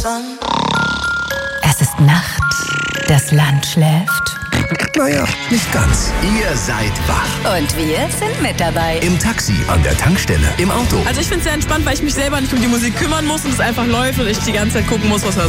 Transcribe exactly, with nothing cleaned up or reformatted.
Es ist Nacht, das Land schläft. Naja, nicht ganz. Ihr seid wach. Und wir sind mit dabei. Im Taxi, an der Tankstelle, im Auto. Also ich finde es sehr entspannt, weil ich mich selber nicht um die Musik kümmern muss und es einfach läuft und ich die ganze Zeit gucken muss, was da